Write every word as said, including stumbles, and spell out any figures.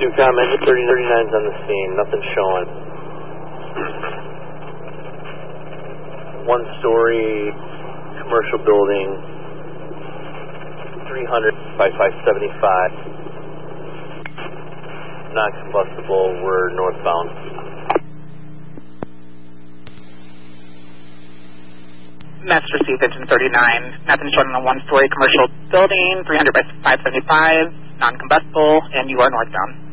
two comment, thirty thirty-nine's on the scene, nothing showing. One story commercial building, three hundred by five seventy-five. Non-combustible, we're northbound. Message received, engine thirty-nine. Nothing showing on the one-story commercial building, three hundred by five seventy-five, non-combustible, and you are northbound.